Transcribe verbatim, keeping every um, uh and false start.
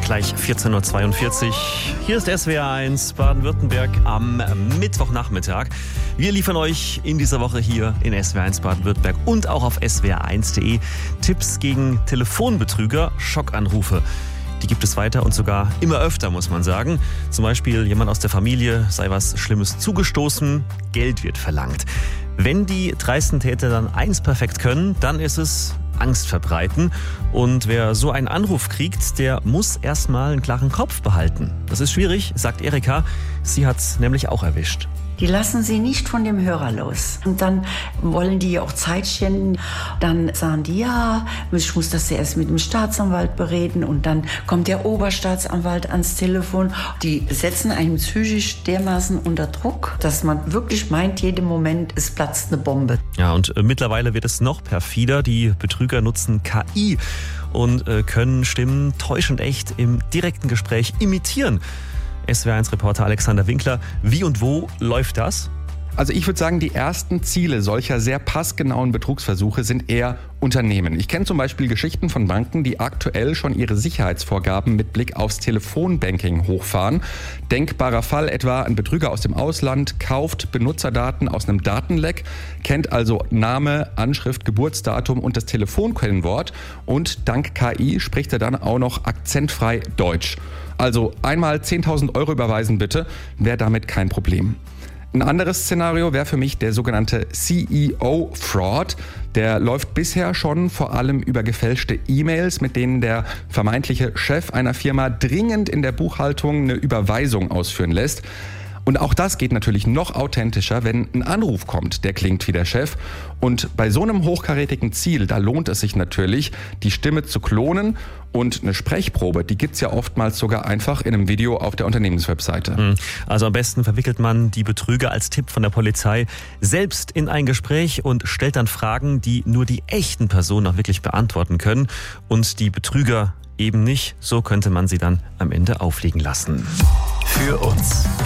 Gleich vierzehn Uhr zweiundvierzig. Hier ist S W R eins Baden-Württemberg am Mittwochnachmittag. Wir liefern euch in dieser Woche hier in S W R eins Baden-Württemberg und auch auf S W R eins punkt de Tipps gegen Telefonbetrüger, Schockanrufe. Die gibt es weiter und sogar immer öfter, muss man sagen. Zum Beispiel jemand aus der Familie sei was Schlimmes zugestoßen, Geld wird verlangt. Wenn die dreisten Täter dann eins perfekt können, dann ist es Angst verbreiten. Und wer so einen Anruf kriegt, der muss erstmal einen klaren Kopf behalten. Das ist schwierig, sagt Erika. Sie hat's nämlich auch erwischt. Die lassen sie nicht von dem Hörer los. Und dann wollen die auch Zeit schinden. Dann sagen die, ja, ich muss das erst mit dem Staatsanwalt bereden. Und dann kommt der Oberstaatsanwalt ans Telefon. Die setzen einen psychisch dermaßen unter Druck, dass man wirklich meint, jeden Moment, es platzt eine Bombe. Ja, und äh, mittlerweile wird es noch perfider. Die Betrüger nutzen K I und äh, können Stimmen täuschend echt im direkten Gespräch imitieren. S W R eins Reporter Alexander Winkler, wie und wo läuft das? Also ich würde sagen, die ersten Ziele solcher sehr passgenauen Betrugsversuche sind eher Unternehmen. Ich kenne zum Beispiel Geschichten von Banken, die aktuell schon ihre Sicherheitsvorgaben mit Blick aufs Telefonbanking hochfahren. Denkbarer Fall etwa, ein Betrüger aus dem Ausland kauft Benutzerdaten aus einem Datenleck, kennt also Name, Anschrift, Geburtsdatum und das Telefonkennwort und dank K I spricht er dann auch noch akzentfrei Deutsch. Also einmal zehntausend Euro überweisen bitte, wäre damit kein Problem. Ein anderes Szenario wäre für mich der sogenannte C E O-Fraud. Der läuft bisher schon vor allem über gefälschte E-Mails, mit denen der vermeintliche Chef einer Firma dringend in der Buchhaltung eine Überweisung ausführen lässt. Und auch das geht natürlich noch authentischer, wenn ein Anruf kommt, der klingt wie der Chef. Und bei so einem hochkarätigen Ziel, da lohnt es sich natürlich, die Stimme zu klonen. Und eine Sprechprobe, die gibt's ja oftmals sogar einfach in einem Video auf der Unternehmenswebseite. Also am besten verwickelt man die Betrüger als Tipp von der Polizei selbst in ein Gespräch und stellt dann Fragen, die nur die echten Personen auch wirklich beantworten können und die Betrüger eben nicht. So könnte man sie dann am Ende auffliegen lassen. Für uns